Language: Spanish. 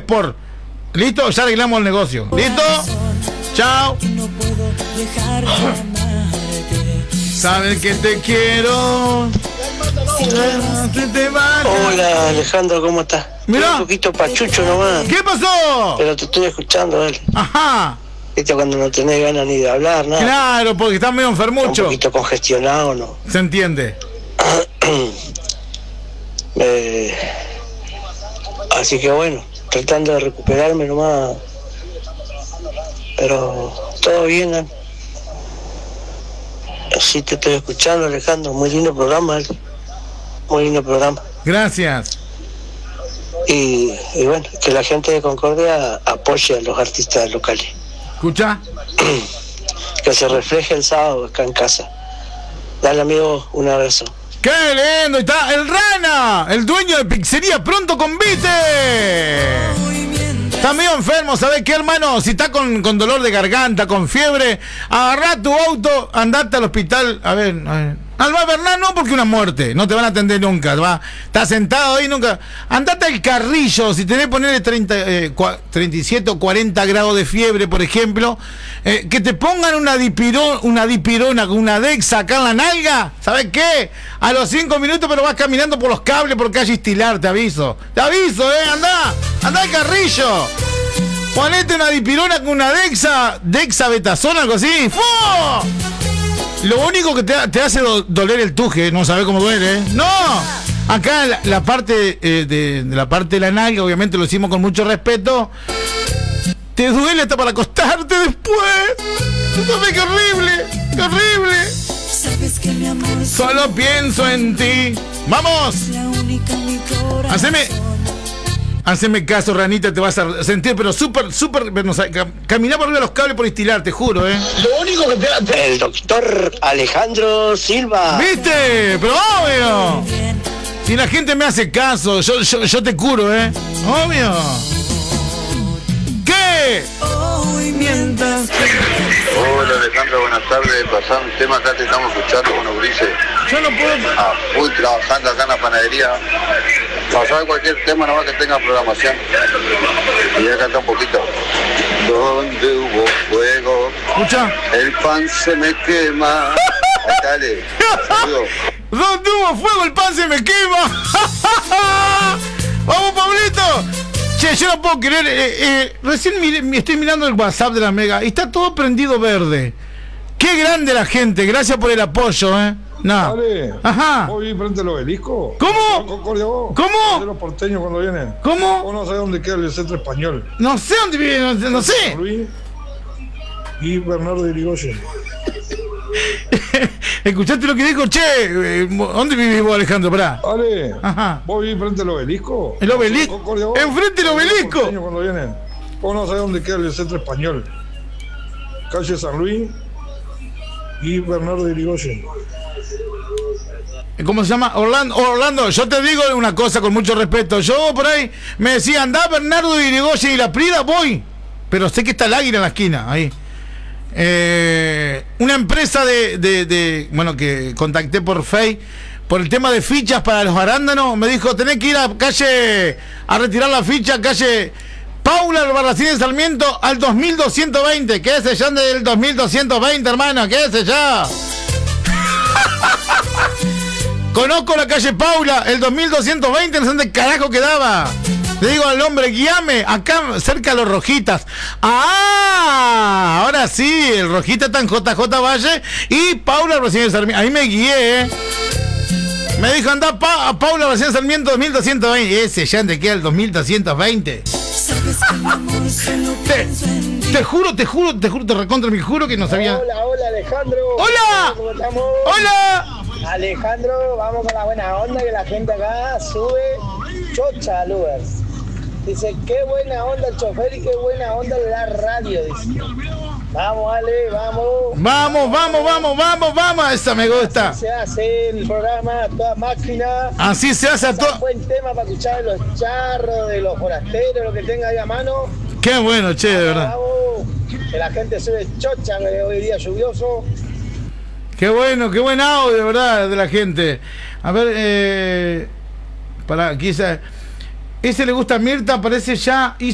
Sport. ¿Listo? Ya arreglamos el negocio. ¿Listo? Chao. Sabes que te quiero. Hola Alejandro, ¿cómo estás? Mirá. Un poquito pachucho nomás. ¿Qué pasó? Pero te estoy escuchando, dale. Ajá. Viste cuando no tenés ganas ni de hablar, nada. Claro, porque estás medio enfermucho. Un poquito congestionado, ¿no? Se entiende. Así que bueno, tratando de recuperarme nomás. Pero todo bien, ¿eh? Así te estoy escuchando, Alejandro. Muy lindo programa, ¿eh? Muy lindo programa. Gracias. Y bueno, que la gente de Concordia apoye a los artistas locales. ¿Escucha? Que se refleje el sábado acá en casa. Dale, amigo, un abrazo. ¡Qué lindo! Está el Rana, el dueño de Pizzería Pronto Convite. Está medio enfermo, ¿sabes qué, hermano? Si está con dolor de garganta, con fiebre, agarrá tu auto, andate al hospital. A ver. Alba Bernal no, porque una muerte, no te van a atender nunca, va. Estás sentado ahí nunca. Andate al Carrillo, si tenés que ponerle 37 o 40 grados de fiebre, por ejemplo, que te pongan una dipirona con una Dexa acá en la nalga, ¿sabes qué? A los 5 minutos, pero vas caminando por los cables por calle Estilar, te aviso, andá al Carrillo. Ponete una dipirona con una Dexa Betazón, algo así. ¡Fu! Lo único que te hace doler el tuje, no sabés cómo duele, ¿eh? ¡No! Acá la parte de la parte de la nalga, obviamente lo hicimos con mucho respeto. Te duele hasta para acostarte después. ¿Sabes qué horrible? ¡Qué horrible! Solo pienso en ti. ¡Vamos! Haceme caso, Ranita, te vas a sentir, pero súper, no sé, caminá por arriba de los cables por estilar, te juro, ¿eh? Lo único que te... El doctor Alejandro Silva. ¿Viste? Pero obvio. Si la gente me hace caso, yo te curo, ¿eh? Obvio. ¿Qué? Hola Alejandro, buenas tardes. Pasá un tema acá, te estamos escuchando con Ulises. Yo no puedo. Fui trabajando acá en la panadería. Pasá cualquier tema nomás que tenga programación. Y acá está un poquito. Donde hubo fuego, Escucha. el pan se me quema. Ahí, dale. Saludos. Donde hubo fuego, el pan se me quema. Vamos, Pablito. Che, yo no puedo creer. Recién estoy mirando el WhatsApp de la Mega y está todo prendido verde. Qué grande la gente. Gracias por el apoyo, ¿eh? No. Vale. Ajá. ¿Vos vivís frente al obelisco? ¿Cómo? Concordia, vos. ¿Cómo? De los porteños cuando vienen. ¿Cómo? Vos no sabés dónde queda el centro español. No sé dónde vive, no sé. Luis y Bernardo de Irigoyen. ¿Escuchaste lo que dijo? Che, ¿dónde vivís vos, Alejandro? Pará. Vale. Ajá. ¿Vos vivís frente al obelisco? ¿El obelisco? Concordia, vos. ¿Enfrente del obelisco? De los porteños cuando vienen. Vos no sabés dónde queda el centro español. Calle San Luis y Bernardo de Irigoyen. ¿Cómo se llama? Orlando, yo te digo una cosa con mucho respeto. Yo por ahí me decía, andá Bernardo de Irigoyen y La Prida, voy. Pero sé que está el águila en la esquina, ahí. Una empresa bueno, que contacté por Face, por el tema de fichas para los arándanos, me dijo, tenés que ir a calle, a retirar la ficha, calle Paula Albarracín de Sarmiento al 2220. ¿Qué es ya del 2220, hermano? ¿Qué es ya? Conozco la calle Paula, el 2220, no sé dónde carajo quedaba. Le digo al hombre, guíame, acá cerca de los Rojitas. ¡Ah! Ahora sí, el Rojita está en JJ Valle y Paula recién Sarmiento. Ahí me guié, ¿eh? Me dijo, anda a Paula recién Sarmiento 2220. Ese ya te queda el 2220. Te juro, te recontra, me juro que no sabía. Hola Alejandro. ¡Hola! ¿Cómo estamos? ¡Hola! Alejandro, vamos con la buena onda, que la gente acá sube chocha al Uber. Dice, qué buena onda el chofer y qué buena onda la radio, dice. Vamos, Ale, Vamos, esa me gusta. Así se hace el programa a toda máquina. Así se hace a todo. Buen tema para escuchar los charros, de los forasteros, lo que tenga ahí a mano. Qué bueno, che, de verdad. Vamos, que la gente sube chocha, que hoy día lluvioso. Qué bueno, qué buen audio, de verdad, de la gente. A ver, para, quizá. Ese le gusta a Mirta, parece ya.